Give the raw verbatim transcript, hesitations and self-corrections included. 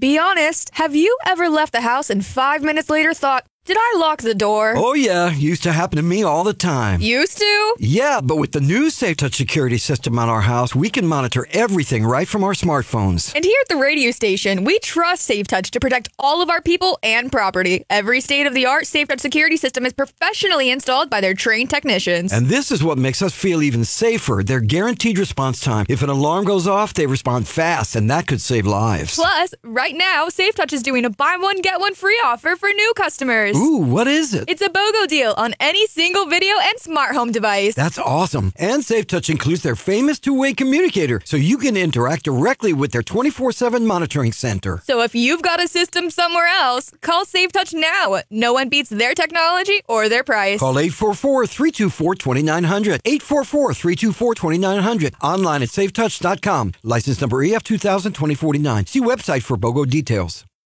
Be honest, have you ever left the house and five minutes later thought, did I lock the door? Oh, yeah. Used to happen to me all the time. Used to? Yeah, but with the new SafeTouch security system on our house, we can monitor everything right from our smartphones. And here at the radio station, we trust SafeTouch to protect all of our people and property. Every state-of-the-art SafeTouch security system is professionally installed by their trained technicians. And this is what makes us feel even safer. Their guaranteed response time. If an alarm goes off, they respond fast, and that could save lives. Plus, right now, SafeTouch is doing a buy one, get one free offer for new customers. Ooh, what is it? It's a BOGO deal on any single video and smart home device. That's awesome. And SafeTouch includes their famous two-way communicator, so you can interact directly with their twenty-four seven monitoring center. So if you've got a system somewhere else, call SafeTouch now. No one beats their technology or their price. Call eight four four, three two four, two nine zero zero. eight four four, three two four, two nine zero zero. Online at safetouch dot com. License number E F two thousand twenty forty-nine. See website for BOGO details.